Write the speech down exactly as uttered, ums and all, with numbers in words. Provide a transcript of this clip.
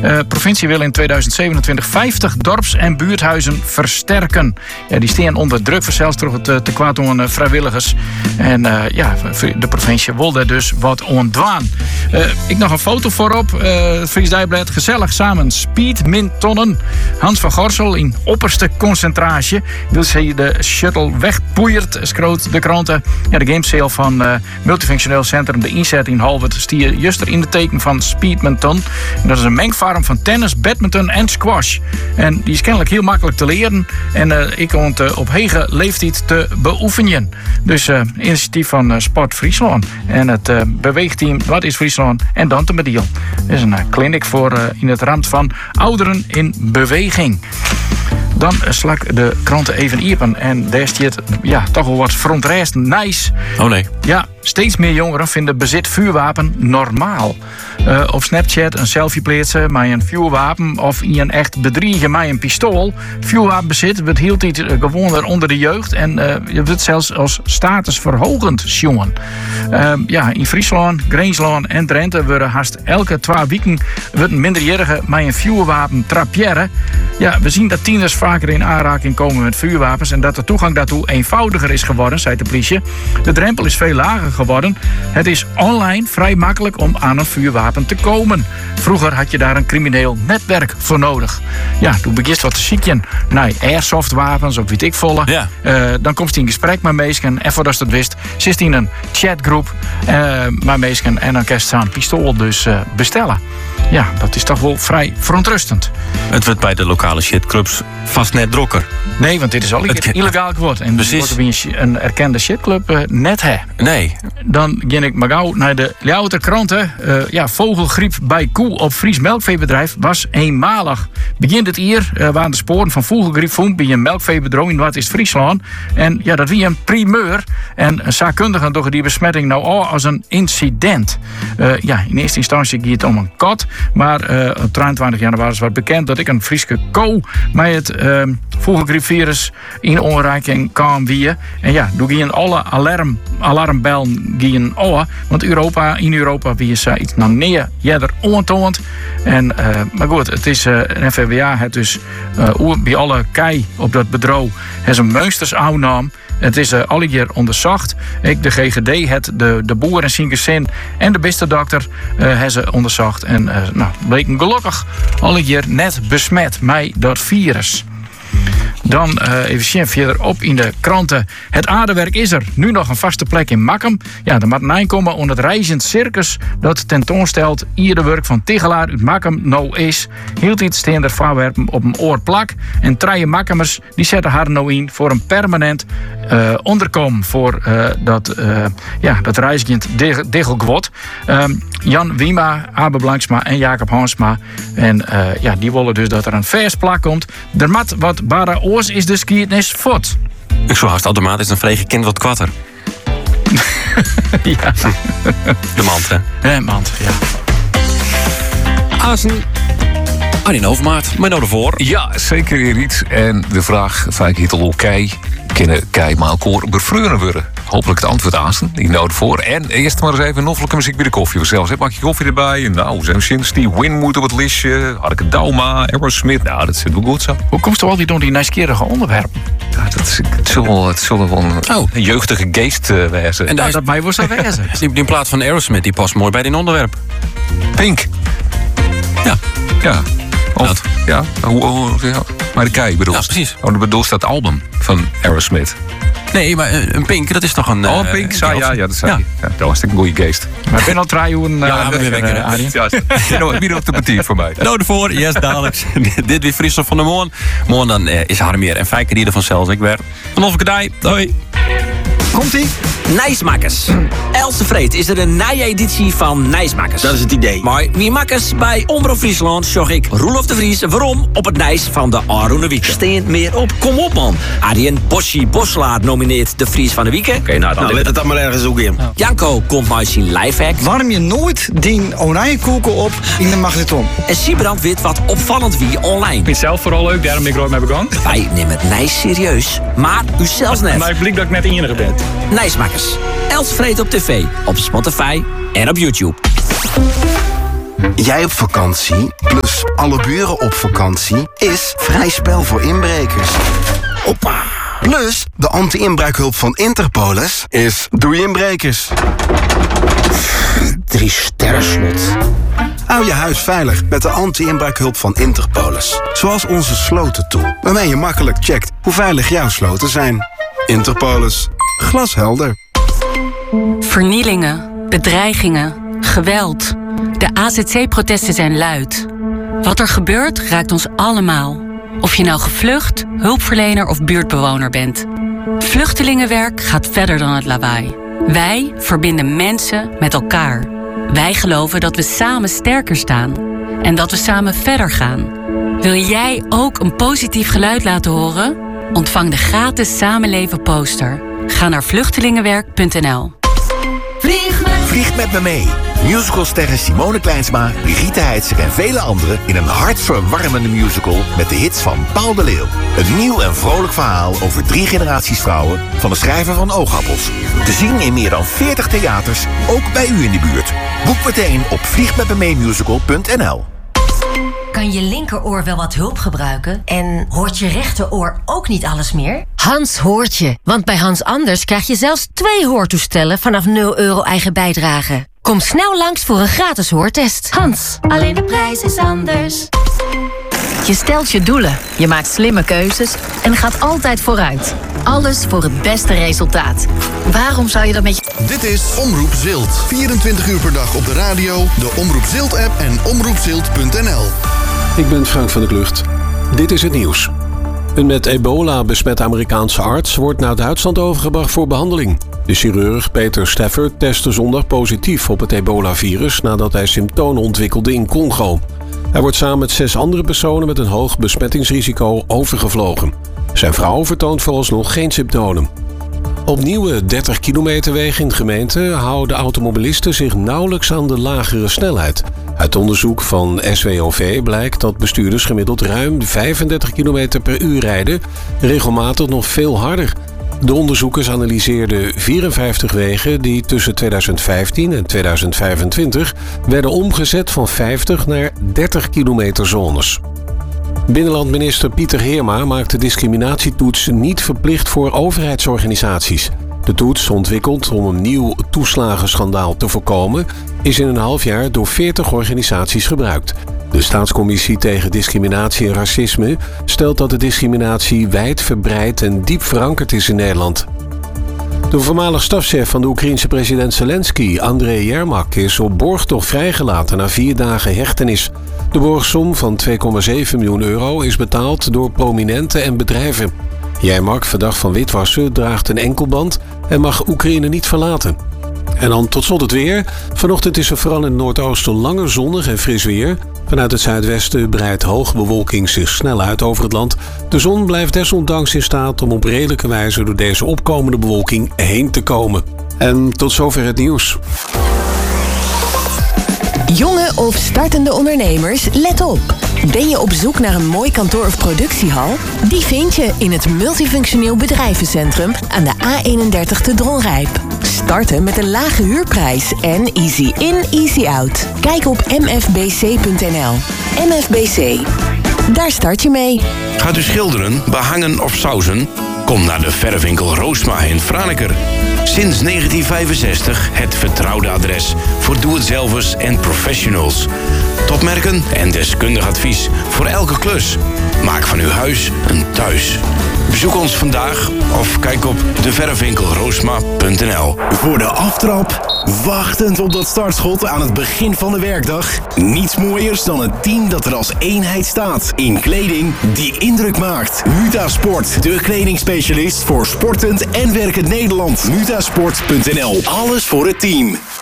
Uh, provincie wil in tweeduizend zevenentwintig vijftig dorps- en buurthuizen versterken. Ja, die staan onder druk verzels door het uh, tekort aan uh, vrijwilligers. En uh, ja, de provincie wil daar dus wat ontdwaan. Uh, ik nog een foto voorop. Uh, het Fries Dagblad gezellig samen speedmintonnen. Hans van Gorsel in opperste concentratie. Wil ze de shuttle wegpoeiert, schroot de kranten. Ja, de gamesale van uh, multifunctioneel centrum De Inzet in Halvert stier juster in de teken van speedminton. En dat is een mengvorm van tennis, badminton en squash. En die is kennelijk heel makkelijk te leren. En uh, ik kon het uh, op hege leeftijd te beoefenen. Dus uh, initiatief van uh, Sport Friesland. En het uh, beweegteam Wat is Friesland en Dante Mediel. Dat is een uh, clinic voor uh, in het raad van ouderen in beweging. Dan slak de kranten even iepen. En daar staat ja, toch wel wat verontrust. Nice. Oh nee. Ja, steeds meer jongeren vinden bezit vuurwapen normaal. Uh, op Snapchat een selfie plaatsen met een vuurwapen of een echt bedriegen met een pistool. Vuurwapenbezit wordt heel tijd uh, gewoon onder de jeugd. En uh, je wordt zelfs als statusverhogend jongen. Uh, ja, in Friesland, Greensland en Drenthe worden haast elke twee weken worden minderjarigen met een vuurwapen trapiëren. Ja, we zien dat tieners vaker in aanraking komen met vuurwapens en dat de toegang daartoe eenvoudiger is geworden, zei de politie. De drempel is veel lager geworden. Het is online vrij makkelijk om aan een vuurwapen te komen. Vroeger had je daar een crimineel netwerk voor nodig. Ja, toen begint wat te ziekjen. Nee, airsoftwapens of weet ik volle. Ja. Uh, dan komt hij in gesprek met mensen en voordat ze het wist, zit hij in een chatgroep uh, met mensen en dan kan ze een pistool dus uh, bestellen. Ja, dat is toch wel vrij verontrustend. Het wordt bij de lokale shitclubs vast net drokker. Nee, want dit is al Het- illegaal geworden. En Precies. wordt er weer een erkende shitclub uh, net hè. Nee. Dan ging ik maar gauw naar de louter kranten. Uh, ja, vogelgriep bij koe op Fries melkveebedrijf was eenmalig. Begin dit jaar uh, waren de sporen van vogelgriep vond bij een melkveebedrijf in wat is Friesland. En ja, dat was een primeur. En zaakkundigen door die besmetting nou al als een incident. Uh, ja, in eerste instantie ging het om een kat. Maar uh, op drieëntwintig januari was bekend dat ik een Frieske ko met het uh, vogelgriepvirus in onreiking kwam weer. En ja, toen gingen alle alarm, alarmbellen gingen aan. Want Europa, in Europa wie is uh, iets naar neer jeder ontoond. En uh, maar goed, het is uh, N V W A het dus uh, bij alle kei op dat bureau het een meusters aannam. Het is uh, alle keer onderzocht. Ik, de G G D, het, de, de boer en zijn gezin en de beste dokter uh, hebben ze onderzocht. En uh, nou, bleken gelukkig alle keer net besmet met dat virus. Dan uh, even zien verderop in de kranten. Het aardewerk is er. Nu nog een vaste plek in Makkum. Ja, de Martijn komen onder het reizend circus dat tentoonstelt ieder werk van Tigelaar uit Makkum nou is. Hield iets staan er voorwerpen op een oorplak. En drie Makkumers die zetten haar nou in voor een permanent uh, onderkomen voor uh, dat, uh, ja, dat reizend Diggelgwot. Um, Jan Wima, Abe Blanksma en Jacob Hansma. En uh, ja, die willen dus dat er een vers plak komt. Er mat wat bara oors is de skiertnis fort. Ik zo haast automatisch een vrege kind wat kwatter. Ja. De mand, hè? Nee, mand, ja. Azen. Arjen Overmaat, maar nou ervoor. Ja, zeker Erit. En de vraag, vaak heet al kei, kunnen kei maalkoor bevruren worden? Hopelijk het antwoord aan, die nood voor. En eerst maar eens even noffelijke muziek bij de koffie. Vanzelfs, hè? Pak je koffie erbij. Nou, zijn sinds die Winwood op het listje. Harke Dauma, Aerosmith. Nou, dat zit wel goed zo. Hoe komt er altijd door die nieuwsgierige onderwerpen? Ja, dat is, het zullen het zullen wel een, Oh. een jeugdige geest uh, wezen. En daar is Dat mij was dat wezen. die, die plaat van Aerosmith, die past mooi bij dit onderwerp. Pink. Ja. Ja. Of, Dat. ja, hoe, hoe, ja. Maar de kei bedoel. Ja, precies. Oh, dat bedoelt dat album van Aerosmith. Nee, maar uh, een Pink, dat is toch een... Oh, uh, Pink, zei, ja, ja, dat zei Ja. je. Ja, dat was een goede geest. Maar ik ben al drie uur uh, Ja, we weg, wekken, uh, hè. Arjen. Ja, wie op de petier voor mij. Nou ervoor, yes, dadelijk. Dit weer Friesland van de Moon. Morgen dan uh, is Harmeer en Fijker die er vanzelf. Ik weer. Vanaf ik Doei. Komt-ie? Nijsmakers. Else Vreed is er een nij-editie van Nijsmakers. Dat is het idee. Maar wie makkers bij Omroep Friesland zag ik Roelof de Vries waarom op het Nijs van de Aroene Wieken. Steent meer op. Kom op man. Arjen Boschi Boslaar nomineert de Vries van de Wieken. Oké, nou dan. Nou, let het dan maar ergens ook in. Janko komt maar zijn lifehack. Warm je nooit die oranje koeken op in de magnetron. En Siebrand weet wat opvallend wie online. Ik vind het zelf vooral leuk, daarom ben ik er ooit mee begonnen. Wij nemen het Nijs serieus, maar u zelfs net. Maar ik blik dat ik net enige ben. Nijsmakers. Els Vreed op tv, op Spotify en op YouTube. Jij op vakantie, plus alle buren op vakantie, is vrij spel voor inbrekers. Hoppa! Plus, de anti-inbraakhulp van Interpolis is doei inbrekers. Drie sterren slot. Hou je huis veilig met de anti-inbraakhulp van Interpolis. Zoals onze slotentool, waarmee je makkelijk checkt hoe veilig jouw sloten zijn. Interpolis. Glashelder. Vernielingen, bedreigingen, geweld. De A Z C-protesten zijn luid. Wat er gebeurt raakt ons allemaal. Of je nou gevlucht, hulpverlener of buurtbewoner bent. Vluchtelingenwerk gaat verder dan het lawaai. Wij verbinden mensen met elkaar. Wij geloven dat we samen sterker staan. En dat we samen verder gaan. Wil jij ook een positief geluid laten horen? Ontvang de gratis Samenleven poster. Ga naar vluchtelingenwerk punt n l. Vlieg met, Vlieg met me mee. Musicalsterren Simone Kleinsma, Brigitte Heidsek en vele anderen in een hartverwarmende musical met de hits van Paul de Leeuw. Een nieuw en vrolijk verhaal over drie generaties vrouwen van de schrijver van Oogappels. Te zien in meer dan veertig theaters, ook bij u in de buurt. Boek meteen op vlieg met me mee musical punt n l. Kan je linkeroor wel wat hulp gebruiken? En hoort je rechteroor ook niet alles meer? Hans hoort je, want bij Hans Anders krijg je zelfs twee hoortoestellen vanaf nul euro eigen bijdrage. Kom snel langs voor een gratis hoortest. Hans, alleen de prijs is anders. Je stelt je doelen, je maakt slimme keuzes en gaat altijd vooruit. Alles voor het beste resultaat. Waarom zou je dat met je... Dit is Omroep Zilt. vierentwintig uur per dag op de radio, de Omroep Zilt-app en omroep zilt punt n l. Ik ben Frank van der Klucht. Dit is het nieuws. Een met ebola besmette Amerikaanse arts wordt naar Duitsland overgebracht voor behandeling. De chirurg Peter Stafford testte zondag positief op het ebola-virus nadat hij symptomen ontwikkelde in Congo. Hij wordt samen met zes andere personen met een hoog besmettingsrisico overgevlogen. Zijn vrouw vertoont vooralsnog geen symptomen. Op nieuwe dertig kilometer wegen in de gemeente houden automobilisten zich nauwelijks aan de lagere snelheid. Uit onderzoek van S W O V blijkt dat bestuurders gemiddeld ruim vijfendertig kilometer per uur rijden, regelmatig nog veel harder. De onderzoekers analyseerden vierenvijftig wegen die tussen tweeduizend vijftien en tweeduizend vijfentwintig werden omgezet van vijftig naar dertig kilometer zones. Binnenlandminister Pieter Heerma maakt de discriminatietoets niet verplicht voor overheidsorganisaties. De toets, ontwikkeld om een nieuw toeslagenschandaal te voorkomen, is in een half jaar door veertig organisaties gebruikt. De Staatscommissie tegen Discriminatie en Racisme stelt dat de discriminatie wijdverbreid en diep verankerd is in Nederland. De voormalig stafchef van de Oekraïense president Zelensky, Andrei Yermak, is op borgtocht vrijgelaten na vier dagen hechtenis. De borgsom van twee komma zeven miljoen euro is betaald door prominenten en bedrijven. Yermak, verdacht van witwassen, draagt een enkelband en mag Oekraïne niet verlaten. En dan tot slot het weer. Vanochtend is er vooral in het noordoosten langer zonnig en fris weer. Vanuit het zuidwesten breidt hoge bewolking zich snel uit over het land. De zon blijft desondanks in staat om op redelijke wijze door deze opkomende bewolking heen te komen. En tot zover het nieuws. Jonge of startende ondernemers, let op. Ben je op zoek naar een mooi kantoor of productiehal? Die vind je in het Multifunctioneel Bedrijvencentrum aan de A eenendertig te Dronrijp. Starten met een lage huurprijs en easy in, easy out. Kijk op m f b c punt n l. M F B C. Daar start je mee. Gaat u schilderen, behangen of sausen? Kom naar de verfwinkel Roosma in Franeker. Sinds negentien vijfenzestig het vertrouwde adres voor doe-het-zelvers en professionals. Topmerken en deskundig advies voor elke klus. Maak van uw huis een thuis. Bezoek ons vandaag of kijk op de verfwinkel roosma punt n l. Voor de aftrap, wachtend op dat startschot aan het begin van de werkdag. Niets mooiers dan een team dat er als eenheid staat. In kleding die indruk maakt. Mutasport, de kledingspecialist voor sportend en werkend Nederland. mutasport punt n l. Alles voor het team.